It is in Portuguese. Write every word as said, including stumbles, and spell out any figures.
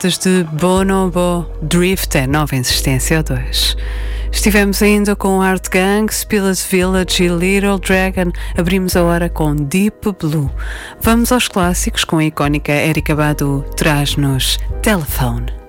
desde Bonobo Drift é Nova Insistência dois. Estivemos ainda com Art Gang, Spillage Village e Little Dragon. Abrimos a hora com Deep Blue. Vamos aos clássicos com a icónica Erykah Badu. Traz-nos Telephone.